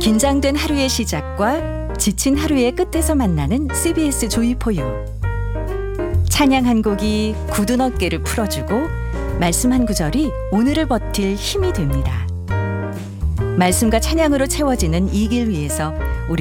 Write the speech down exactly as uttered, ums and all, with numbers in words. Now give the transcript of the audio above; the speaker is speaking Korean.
긴장된 하루의 시작과 지친 하루의 끝에서 만나는 씨비에스 조이포유. 찬양 한 곡이 굳은 어깨를 풀어주고 말씀 한 구절이 오늘을 버틸 힘이 됩니다. 말씀과 찬양으로 채워지는 이 길 위에서 우리